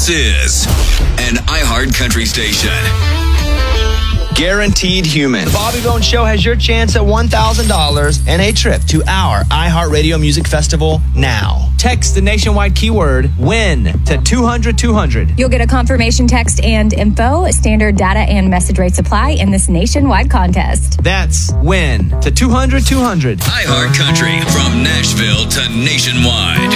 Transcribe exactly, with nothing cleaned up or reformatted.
This is an iHeart Country station. Guaranteed Human. The Bobby Bones Show has your chance at one thousand dollars and a trip to our iHeartRadio Music Festival now. Text the nationwide keyword WIN to two hundred two hundred. You'll get a confirmation text and info. Standard data and message rates apply in this nationwide contest. That's WIN to two hundred two hundred. iHeart Country, from Nashville to nationwide.